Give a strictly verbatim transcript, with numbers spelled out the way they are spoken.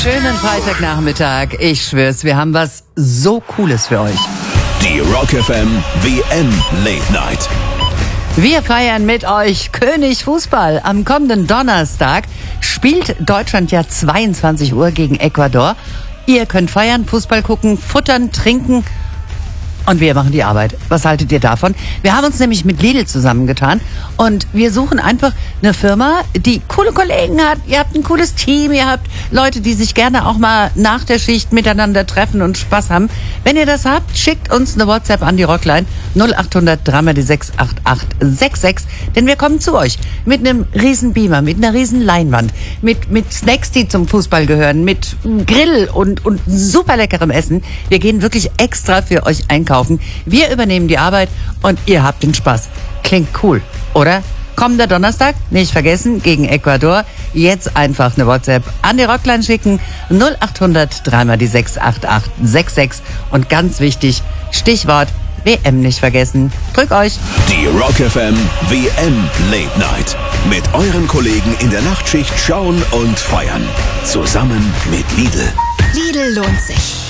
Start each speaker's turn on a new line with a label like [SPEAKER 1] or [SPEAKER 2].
[SPEAKER 1] Schönen Freitagnachmittag. Ich schwör's, wir haben was so Cooles für euch.
[SPEAKER 2] Die Rock F M W M Late Night.
[SPEAKER 1] Wir feiern mit euch König Fußball. Am kommenden Donnerstag spielt Deutschland ja zweiundzwanzig Uhr gegen Ecuador. Ihr könnt feiern, Fußball gucken, futtern, trinken und wir machen die Arbeit. Was haltet ihr davon? Wir haben uns nämlich mit Lidl zusammengetan und wir suchen einfach eine Firma, die coole Kollegen hat. Ihr habt ein cooles Team, ihr habt Leute, die sich gerne auch mal nach der Schicht miteinander treffen und Spaß haben. Wenn ihr das habt, schickt uns eine WhatsApp an die Rockline null achthundert drei mal die sechs acht acht sechs sechs, denn wir kommen zu euch mit einem riesen Beamer, mit einer riesen Leinwand, mit mit Snacks, die zum Fußball gehören, mit Grill und und super leckerem Essen. Wir gehen wirklich extra für euch einkaufen. Wir übernehmen die Arbeit und ihr habt den Spaß. Klingt cool, oder? Kommender Donnerstag, nicht vergessen, gegen Ecuador. Jetzt einfach eine WhatsApp an die Rockline schicken. null achthundert drei mal die sechs acht acht sechs sechs. Und ganz wichtig, Stichwort W M nicht vergessen. Drück euch.
[SPEAKER 2] Die Rock F M W M Late Night. Mit euren Kollegen in der Nachtschicht schauen und feiern. Zusammen mit Lidl.
[SPEAKER 3] Lidl lohnt sich.